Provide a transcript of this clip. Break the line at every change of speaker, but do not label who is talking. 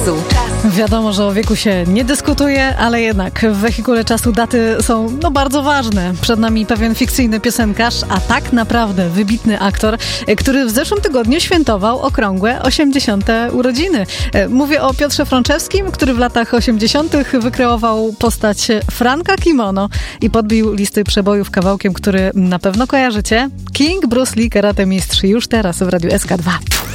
czasu.
Wiadomo, że o wieku się nie dyskutuje, ale jednak w wehikule czasu daty są bardzo ważne. Przed nami pewien fikcyjny piosenkarz, a tak naprawdę wybitny aktor, który w zeszłym tygodniu świętował okrągłe 80. urodziny. Mówię o Piotrze Frączewskim, który w latach 80. wykreował postać Franka Kimono i podbił listy przebojów kawałkiem, który na pewno kojarzycie. King Bruce Lee, karate mistrz, już teraz w Radiu SK2.